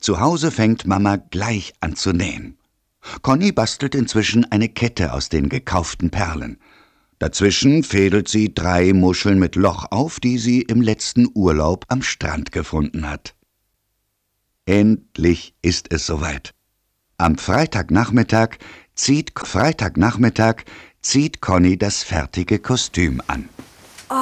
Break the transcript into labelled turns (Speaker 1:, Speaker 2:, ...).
Speaker 1: Zu Hause fängt Mama gleich an zu nähen. Conny bastelt inzwischen eine Kette aus den gekauften Perlen. Dazwischen fädelt sie 3 Muscheln mit Loch auf, die sie im letzten Urlaub am Strand gefunden hat. Endlich ist es soweit. Am Freitagnachmittag zieht Conny das fertige Kostüm an.